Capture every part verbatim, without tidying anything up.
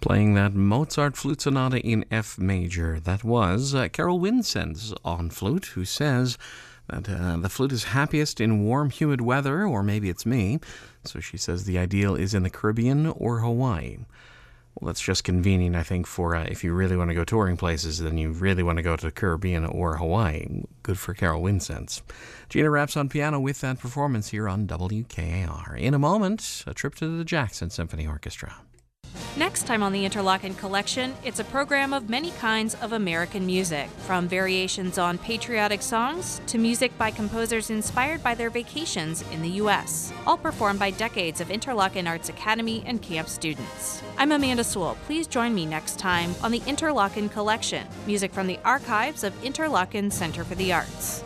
Playing that Mozart Flute Sonata in F major. That was uh, Carol Winsens on flute, who says that uh, the flute is happiest in warm, humid weather, or maybe it's me. So she says the ideal is in the Caribbean or Hawaii. Well, that's just convenient, I think, for uh, if you really want to go touring places, then you really want to go to the Caribbean or Hawaii. Good for Carol Winsens. Gina Raps on piano with that performance here on W K A R. In a moment, a trip to the Jackson Symphony Orchestra. Next time on the Interlochen Collection, it's a program of many kinds of American music, from variations on patriotic songs to music by composers inspired by their vacations in the U S, all performed by decades of Interlochen Arts Academy and camp students. I'm Amanda Sewell. Please join me next time on the Interlochen Collection, music from the archives of Interlochen Center for the Arts.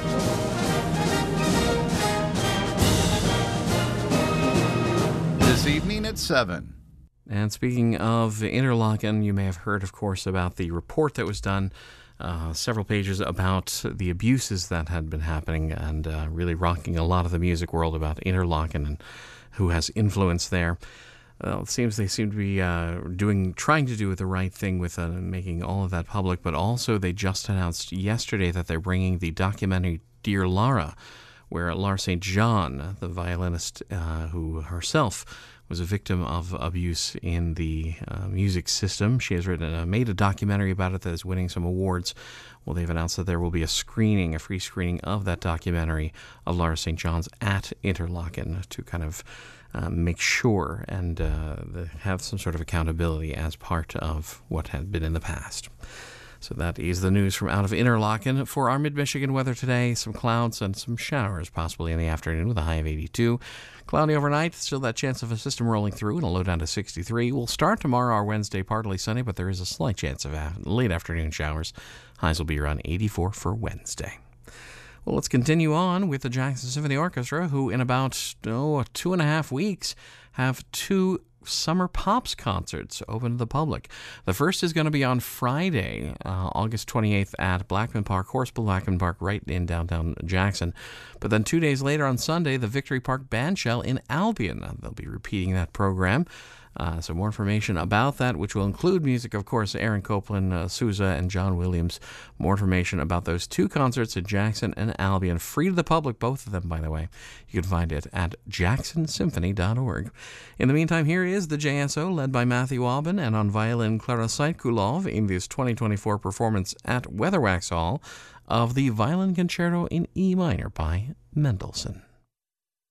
This evening at seven. And speaking of Interlochen, you may have heard, of course, about the report that was done, uh, several pages about the abuses that had been happening and uh, really rocking a lot of the music world about Interlochen and who has influence there. Well, it seems they seem to be uh, doing, trying to do the right thing with uh, making all of that public, but also they just announced yesterday that they're bringing the documentary Dear Lara, where Lara Saint John, the violinist uh, who herself was a victim of abuse in the uh, music system. She has written, uh, made a documentary about it that is winning some awards. Well, they've announced that there will be a screening, a free screening of that documentary of Lara Saint John's at Interlochen to kind of uh, make sure and uh, have some sort of accountability as part of what had been in the past. So that is the news from out of Interlochen. For our mid-Michigan weather today, some clouds and some showers possibly in the afternoon with a high of eighty-two. Cloudy overnight, still that chance of a system rolling through and a low down to sixty-three. We'll start tomorrow, our Wednesday, partly sunny, but there is a slight chance of late afternoon showers. Highs will be around eighty-four for Wednesday. Well, let's continue on with the Jackson Symphony Orchestra, who in about oh, two and a half weeks have two Summer Pops concerts open to the public. The first is going to be on Friday, uh, August twenty-eighth at Blackman Park, Horsespool Blackman Park, right in downtown Jackson. But then two days later on Sunday, the Victory Park Bandshell in Albion. They'll be repeating that program. Uh, so more information about that, which will include music, of course, Aaron Copland, uh, Sousa, and John Williams. More information about those two concerts at Jackson and Albion. Free to the public, both of them, by the way. You can find it at jackson symphony dot org. In the meantime, here is the J S O, led by Matthew Aubin, and on violin, Clara Saikulov, in this twenty twenty-four performance at Weatherwax Hall of the Violin Concerto in E minor by Mendelssohn.